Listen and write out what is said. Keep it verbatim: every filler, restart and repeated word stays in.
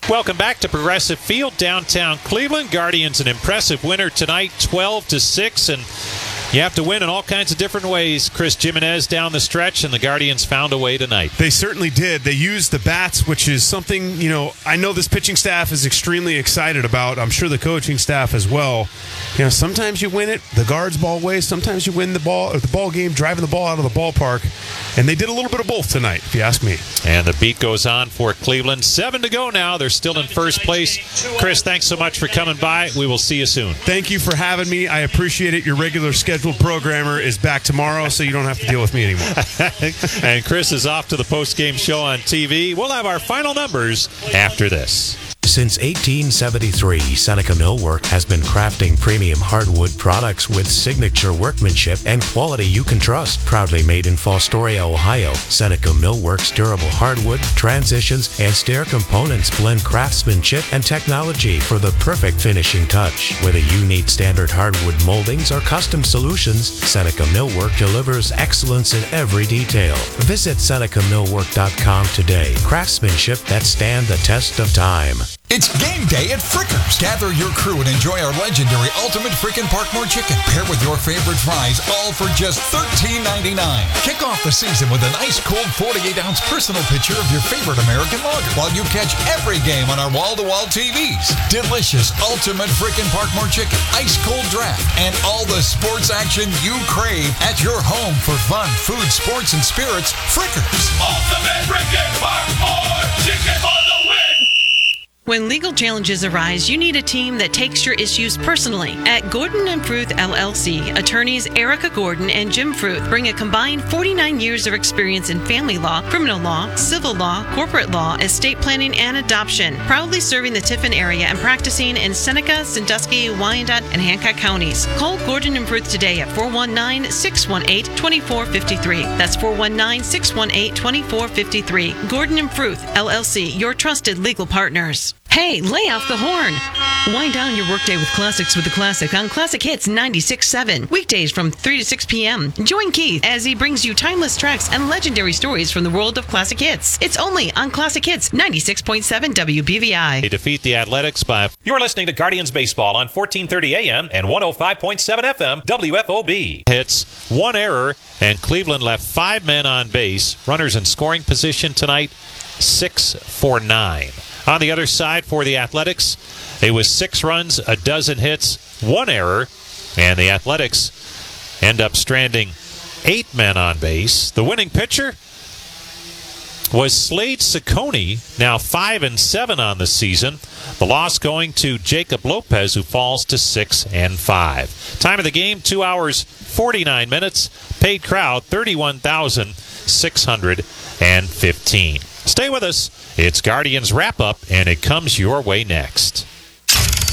Welcome back to Progressive Field, downtown Cleveland. Guardians an impressive winner tonight, twelve to six, and you have to win in all kinds of different ways. Chris Jimenez down the stretch, and the Guardians found a way tonight. They certainly did. They used the bats, which is something, you know, I know this pitching staff is extremely excited about. I'm sure the coaching staff as well. You know, sometimes you win it the guard's ball way. Sometimes you win the ball or the ball game driving the ball out of the ballpark. And they did a little bit of both tonight, if you ask me. And the beat goes on for Cleveland. Seven to go now. They're still in first place. Chris, thanks so much for coming by. We will see you soon. Thank you for having me. I appreciate it. Your regular scheduled programmer is back tomorrow, so you don't have to deal with me anymore. And Chris is off to the post-game show on T V. We'll have our final numbers after this. Since eighteen seventy-three, Seneca Millwork has been crafting premium hardwood products with signature workmanship and quality you can trust. Proudly made in Fostoria, Ohio, Seneca Millwork's durable hardwood, transitions, and stair components blend craftsmanship and technology for the perfect finishing touch. Whether you need standard hardwood moldings or custom solutions, Seneca Millwork delivers excellence in every detail. Visit Seneca Millwork dot com today. Craftsmanship that stand the test of time. It's game day at Frickers. Gather your crew and enjoy our legendary Ultimate Frickin' Parkmore Chicken. Pair with your favorite fries, all for just thirteen ninety-nine. Kick off the season with an ice-cold forty-eight ounce personal picture of your favorite American lager while you catch every game on our wall-to-wall T Vs. Delicious Ultimate Frickin' Parkmore Chicken, ice-cold draft, and all the sports action you crave at your home for fun, food, sports, and spirits. Frickers. Ultimate Frickin' Parkmore Chicken for the win! When legal challenges arise, you need a team that takes your issues personally. At Gordon and Fruth L L C, attorneys Erica Gordon and Jim Fruth bring a combined forty-nine years of experience in family law, criminal law, civil law, corporate law, estate planning, and adoption. Proudly serving the Tiffin area and practicing in Seneca, Sandusky, Wyandotte, and Hancock counties. Call Gordon and Fruth today at four one nine, six one eight, two four five three. That's four one nine, six one eight, two four five three. Gordon and Fruth L L C, your trusted legal partners. Hey, lay off the horn. Wind down your workday with classics with the classic on Classic Hits ninety-six point seven. Weekdays from three to six p.m. Join Keith as he brings you timeless tracks and legendary stories from the world of classic hits. It's only on Classic Hits ninety-six point seven W B V I. They defeat the Athletics by... You're listening to Guardians Baseball on fourteen thirty A M and one oh five point seven F M W F O B. Hits, one error, and Cleveland left five men on base. Runners in scoring position tonight, six for nine. On the other side for the Athletics, it was six runs, a dozen hits, one error, and the Athletics end up stranding eight men on base. The winning pitcher was Slade Ciccone, now five and seven on the season. The loss going to Jacob Lopez, who falls to six and five. Time of the game, two hours forty-nine minutes. Paid crowd thirty-one thousand six hundred fifteen. Stay with us. It's Guardians Wrap Up, and it comes your way next.